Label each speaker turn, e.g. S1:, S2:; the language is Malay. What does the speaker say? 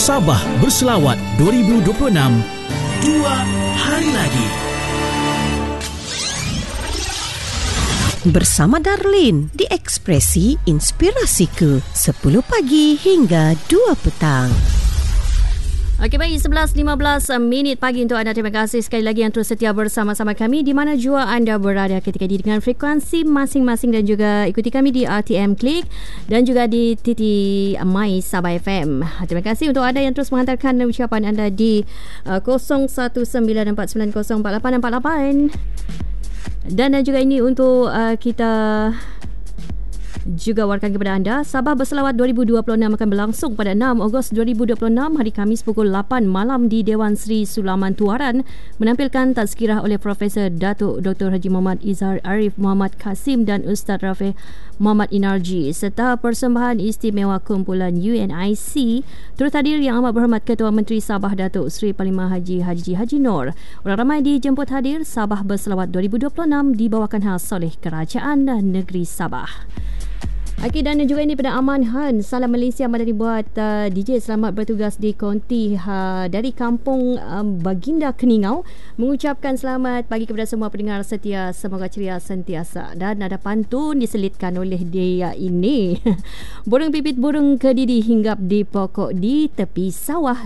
S1: Sabah Berselawat 2026, 2 hari lagi.
S2: Bersama Darlin di Ekspresi Inspirasiku 10 pagi hingga 2 petang.
S3: Okey, baik, 11.15 pagi untuk anda. Terima kasih sekali lagi yang terus setia bersama-sama kami di mana jua anda berada ketika ini dengan frekuensi masing-masing, dan juga ikuti kami di RTM Klik dan juga di TT My Sabah FM. Terima kasih untuk anda yang terus menghantarkan ucapan anda di 0194904848. Dan juga ini untuk kita juga warkan kepada anda. Sabah Berselawat 2026 akan berlangsung pada 6 Ogos 2026 hari Khamis pukul 8 malam di Dewan Seri Sulaman Tuaran, menampilkan tazkirah oleh Profesor Datuk Dr. Haji Muhammad Izhar Arif Muhammad Kasim dan Ustaz Rafiq Muhammad Inarji, serta persembahan istimewa kumpulan UNIC. Turut hadir Yang Amat Berhormat Ketua Menteri Sabah Datuk Seri Panglima Haji Haji Nur. Orang ramai dijemput hadir. Sabah Berselawat 2026 dibawakan khas oleh Kerajaan Negeri Sabah. Okey, dan juga ini pada Aman Han. Salam Malaysia mana dibuat DJ selamat bertugas di Konti dari kampung Baginda Keningau, mengucapkan selamat pagi kepada semua pendengar setia, semoga ceria sentiasa. Dan ada pantun diselitkan oleh dia ini. Burung pipit burung kedidi hinggap di pokok di tepi sawah,